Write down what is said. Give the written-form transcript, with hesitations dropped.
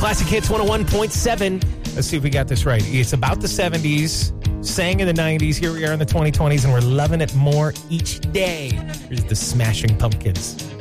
Classic Hits 101.7. Let's see if we got this right. It's about the 70s, sang in the 90s. Here we are in the 2020s, and we're loving it more each day. Here's the Smashing Pumpkins.